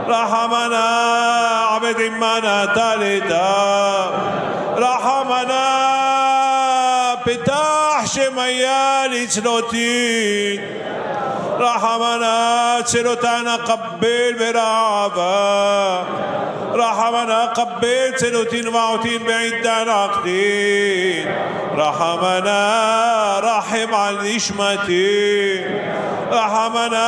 رحمنا عبد منا تالتا رحمنا بتاح شميالي سلوتين رحمنا سلوتانا قبل برعبا رحمنا قبل سلوتين معوتين بعيد عقدين رحمنا رحم على نشمتين رحمنا